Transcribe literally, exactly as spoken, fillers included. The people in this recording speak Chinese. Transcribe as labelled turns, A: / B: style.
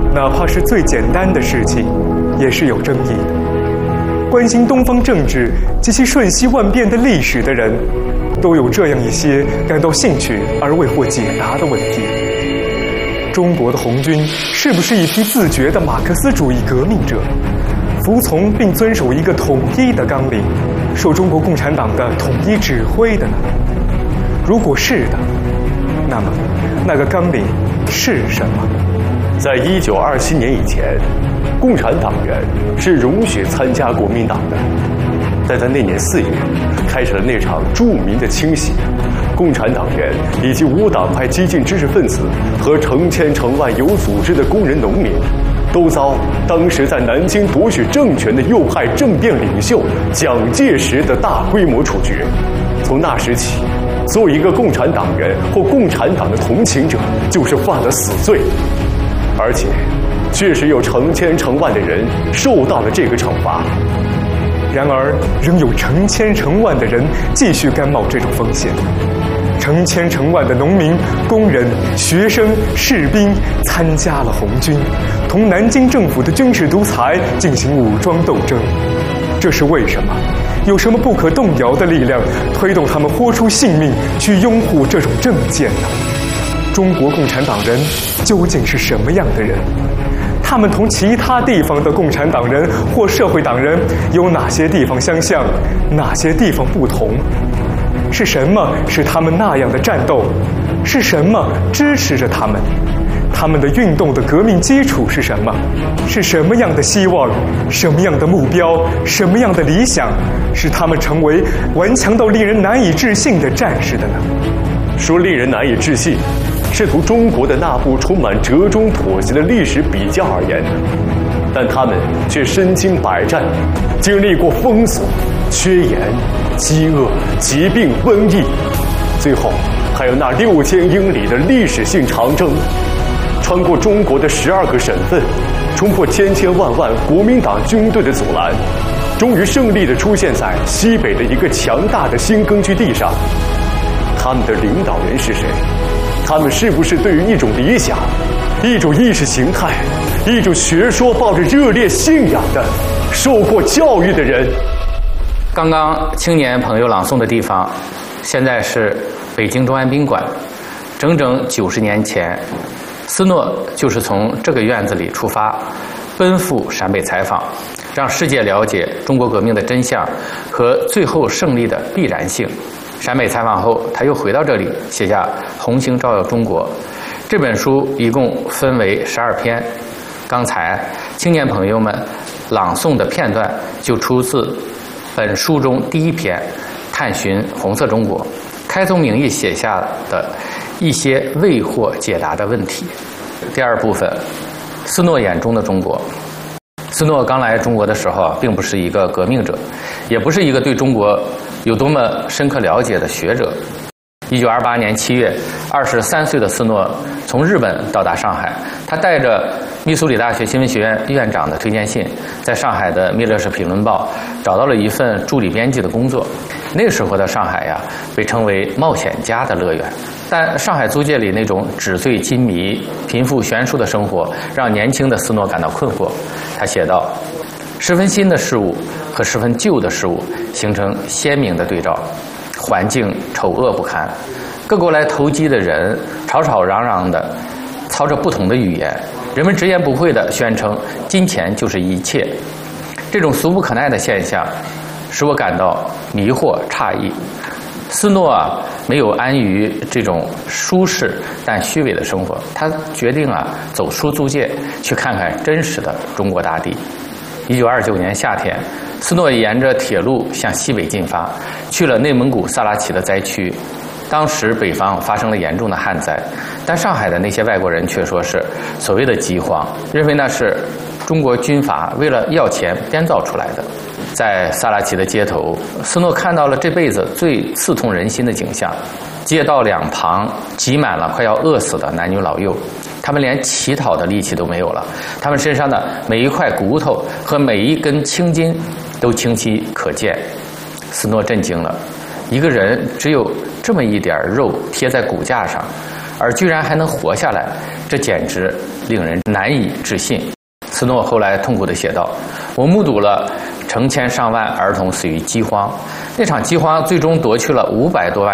A: 哪怕是最简单的事情，也是有争议的。关心东方政治及其瞬息万变的历史的人，都有这样一些感到兴趣而未获解答的问题：中国的红军是不是一批自觉的马克思主义革命者，服从并遵守一个统一的纲领，受中国共产党的统一指挥的呢？如果是的，那么那个纲领是什么？
B: 在一九二七年以前，共产党员是容许参加国民党的，但在那年四月，开始了那场著名的清洗，共产党员以及无党派激进知识分子和成千成万有组织的工人农民，都遭当时在南京夺取政权的右派政变领袖蒋介石的大规模处决。从那时起，作为一个共产党员或共产党的同情者，就是犯了死罪。而且，确实有成千成万的人受到了这个惩罚。
A: 然而，仍有成千成万的人继续甘冒这种风险。成千成万的农民、工人、学生、士兵参加了红军，同南京政府的军事独裁进行武装斗争。这是为什么？有什么不可动摇的力量推动他们豁出性命去拥护这种政见呢？中国共产党人究竟是什么样的人？他们同其他地方的共产党人或社会党人有哪些地方相像，哪些地方不同？是什么使他们那样的战斗？是什么支持着他们？他们的运动的革命基础是什么？是什么样的希望？什么样的目标？什么样的理想，使他们成为顽强到令人难以置信的战士的呢？
B: 说令人难以置信，是图中国的那部充满折中妥协的历史比较而言，但他们却身经百战，经历过封锁、缺盐、饥饿、疾病、瘟疫，最后还有那六千英里的历史性长征，穿过中国的十二个省份，冲破千千万万国民党军队的阻拦，终于胜利地出现在西北的一个强大的新根据地上。他们的领导人是谁？他们是不是对于一种理想、一种意识形态、一种学说抱着热烈信仰的、受过教育的人？
C: 刚刚青年朋友朗诵的地方，现在是北京中安宾馆。整整九十年前，斯诺就是从这个院子里出发，奔赴陕北采访，让世界了解中国革命的真相和最后胜利的必然性。陕北采访后，他又回到这里，写下《红星照耀中国》这本书，一共分为十二篇。刚才青年朋友们朗诵的片段就出自本书中第一篇《探寻红色中国》，开宗明义写下的一些未获解答的问题。第二部分，斯诺眼中的中国。斯诺刚来中国的时候，并不是一个革命者，也不是一个对中国有多么深刻了解的学者。一九二八年七月，二十三岁的斯诺从日本到达上海，他带着密苏里大学新闻学院院长的推荐信，在上海的《密勒市评论报》找到了一份助理编辑的工作。那个时候的上海呀，被称为冒险家的乐园。但上海租界里那种纸醉金迷、贫富悬殊的生活，让年轻的斯诺感到困惑。他写道：十分新的事物和十分旧的事物形成鲜明的对照，环境丑恶不堪，各国来投机的人吵吵嚷嚷的操着不同的语言，人们直言不讳地宣称金钱就是一切。这种俗不可耐的现象使我感到迷惑诧异。斯诺啊，没有安于这种舒适但虚伪的生活，他决定啊走出租界，去看看真实的中国大地。一九二九年夏天，斯诺沿着铁路向西北进发，去了内蒙古萨拉齐的灾区。当时北方发生了严重的旱灾，但上海的那些外国人却说是所谓的饥荒，认为那是中国军阀为了要钱编造出来的。在萨拉齐的街头，斯诺看到了这辈子最刺痛人心的景象：街道两旁挤满了快要饿死的男女老幼，他们连乞讨的力气都没有了，他们身上的每一块骨头和每一根青筋都清晰可见。斯诺震惊了，一个人只有这么一点肉贴在骨架上， 而居然还能活下来，这简直令人难以置信。斯诺后来痛苦地写道：“我目睹了成千上万儿童死于饥荒，那场饥荒最终夺去了五百多万